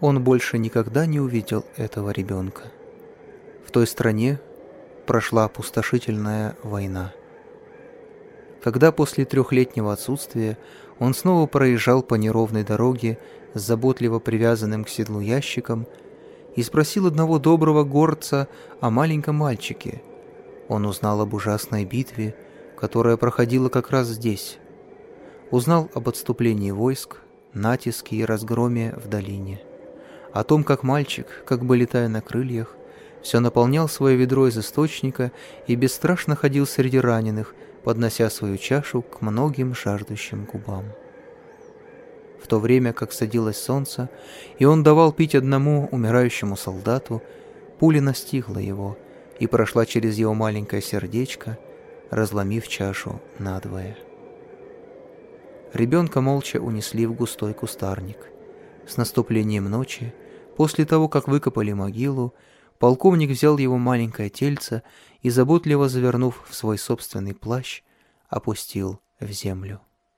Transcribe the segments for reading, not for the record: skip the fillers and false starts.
Он больше никогда не увидел этого ребенка. В той стране прошла опустошительная война. Когда после 3-летнего отсутствия он снова проезжал по неровной дороге с заботливо привязанным к седлу ящиком и спросил одного доброго горца о маленьком мальчике, он узнал об ужасной битве, которая проходила как раз здесь. Узнал об отступлении войск, натиске и разгроме в долине. О том, как мальчик, как бы летая на крыльях, все наполнял свое ведро из источника и бесстрашно ходил среди раненых, поднося свою чашу к многим жаждущим губам. В то время, как садилось солнце, и он давал пить одному умирающему солдату, пуля настигла его и прошла через его маленькое сердечко, разломив чашу надвое. Ребенка молча унесли в густой кустарник. С наступлением ночи, после того, как выкопали могилу, полковник взял его маленькое тельце и, заботливо завернув в свой собственный плащ, опустил в землю.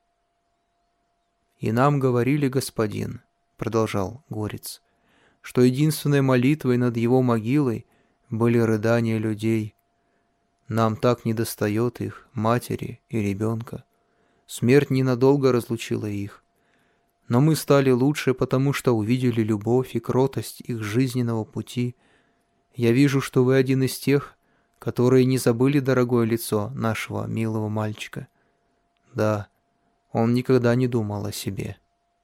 «И нам говорили, господин, — продолжал горец, — что единственной молитвой над его могилой были рыдания людей. Нам так недостает их, матери и ребенка. Смерть ненадолго разлучила их. Но мы стали лучше, потому что увидели любовь и кротость их жизненного пути. Я вижу, что вы один из тех, которые не забыли дорогое лицо нашего милого мальчика. Да, он никогда не думал о себе.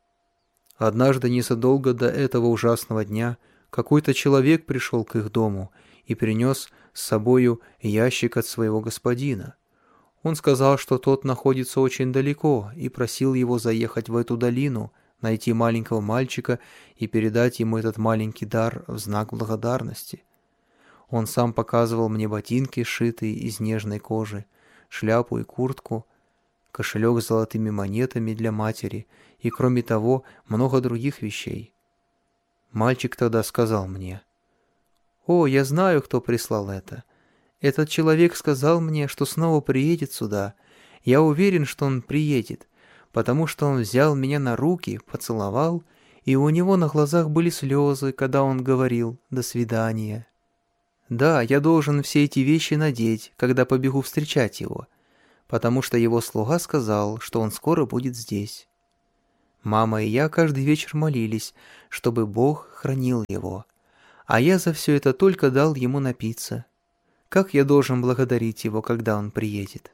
Однажды, незадолго до этого ужасного дня, какой-то человек пришел к их дому и принес с собою ящик от своего господина. Он сказал, что тот находится очень далеко, и просил его заехать в эту долину, найти маленького мальчика и передать ему этот маленький дар в знак благодарности. Он сам показывал мне ботинки, сшитые из нежной кожи, шляпу и куртку, кошелек с золотыми монетами для матери и, кроме того, много других вещей. Мальчик тогда сказал мне: «О, я знаю, кто прислал это. Этот человек сказал мне, что снова приедет сюда. Я уверен, что он приедет, потому что он взял меня на руки, поцеловал, и у него на глазах были слезы, когда он говорил «до свидания». Да, я должен все эти вещи надеть, когда побегу встречать его, потому что его слуга сказал, что он скоро будет здесь. Мама и я каждый вечер молились, чтобы Бог хранил его, а я за все это только дал ему напиться. Как я должен благодарить его, когда он приедет?»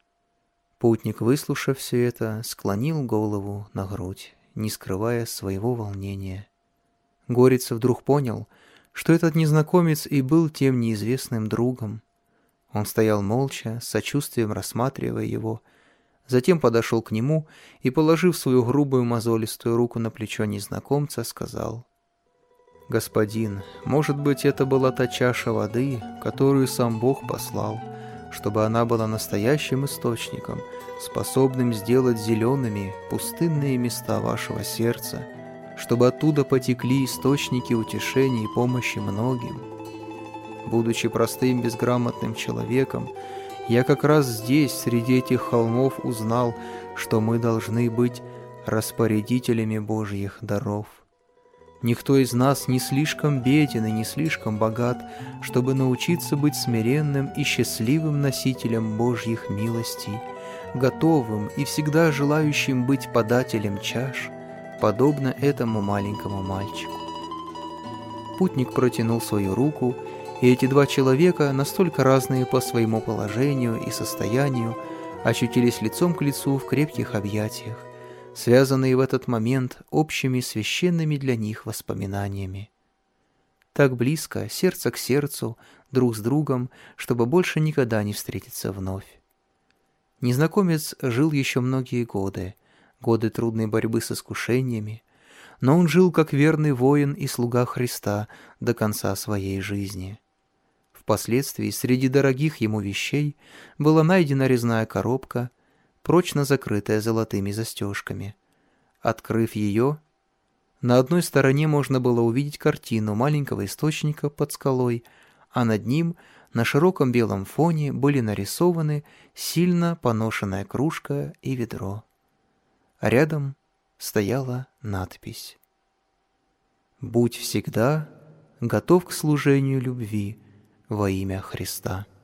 Путник, выслушав все это, склонил голову на грудь, не скрывая своего волнения. Горец вдруг понял, что этот незнакомец и был тем неизвестным другом. Он стоял молча, с сочувствием рассматривая его, затем подошел к нему и, положив свою грубую мозолистую руку на плечо незнакомца, сказал: «Господин, может быть, это была та чаша воды, которую сам Бог послал, чтобы она была настоящим источником, способным сделать зелеными пустынные места вашего сердца, чтобы оттуда потекли источники утешения и помощи многим. Будучи простым безграмотным человеком, я как раз здесь, среди этих холмов, узнал, что мы должны быть распорядителями Божьих даров. Никто из нас не слишком беден и не слишком богат, чтобы научиться быть смиренным и счастливым носителем Божьих милостей, готовым и всегда желающим быть подателем чаш, подобно этому маленькому мальчику». Путник протянул свою руку, и эти два человека, настолько разные по своему положению и состоянию, очутились лицом к лицу в крепких объятиях, связанные в этот момент общими священными для них воспоминаниями. Так близко, сердце к сердцу, друг с другом, чтобы больше никогда не встретиться вновь. Незнакомец жил еще многие годы, годы трудной борьбы с искушениями, но он жил как верный воин и слуга Христа до конца своей жизни. Впоследствии среди дорогих ему вещей была найдена резная коробка, прочно закрытая золотыми застежками. Открыв ее, на одной стороне можно было увидеть картину маленького источника под скалой, а над ним на широком белом фоне были нарисованы сильно поношенная кружка и ведро. Рядом стояла надпись: будь всегда готов к служению любви во имя Христа.